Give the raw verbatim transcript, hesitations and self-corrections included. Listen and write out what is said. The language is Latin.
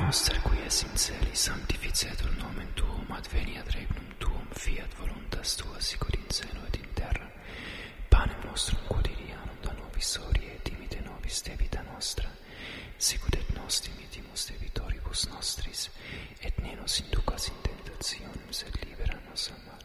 noster qui es in celi, sanctificetur nomen tuum, adveniat regnum tuum, fiat voluntas tua sicut in cielo et in terra. Panem nostrum quotidianum da nobis hodie, et dimite nobis debita nostra, sicut et nos dimitimus debitoribus nostris, et ne nos inducas in tentationem, sed libera nos a malo.